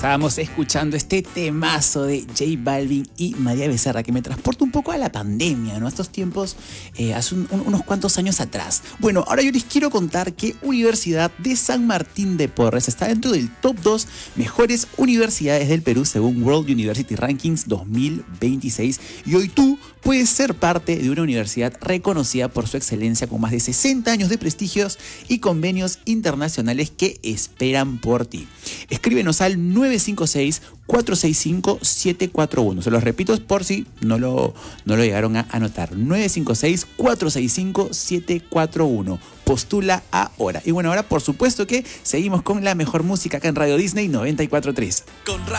Estábamos escuchando este temazo de J Balvin y María Becerra que me transporta un poco a la pandemia, ¿no? A estos tiempos, hace unos cuantos años atrás. Bueno, ahora yo les quiero contar que Universidad de San Martín de Porres está dentro del top 2 mejores universidades del Perú según World University Rankings 2026. Y hoy tú puedes ser parte de una universidad reconocida por su excelencia con más de 60 años de prestigios y convenios internacionales que esperan por ti. Escríbenos al 956-465-741. Se los repito por si no lo llegaron a anotar. 956-465-741. Postula ahora. Y bueno, ahora por supuesto que seguimos con la mejor música acá en Radio Disney 94.3. Con Radio